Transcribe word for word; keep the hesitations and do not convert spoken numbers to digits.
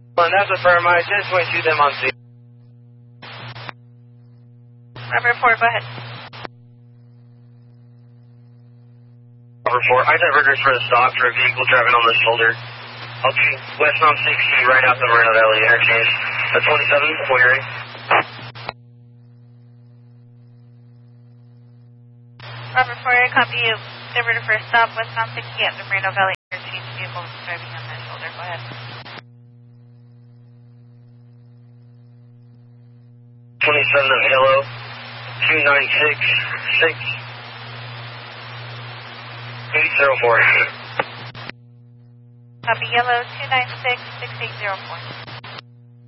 Well, that's a firm. I just went to them on scene. Robert four, go ahead. Robert four, I diverted for a stop for a vehicle driving on the shoulder. I'll be westbound sixty right out the Moreno Valley interchange. At twenty-seven, Poirier. Robert four, I copy you. Diverted for a stop westbound sixty at the Moreno Valley interchange. Vehicle driving on that shoulder. Go ahead. twenty-seven of Halo, two nine six six eight zero four. Copy yellow, two nine six six eight zero four.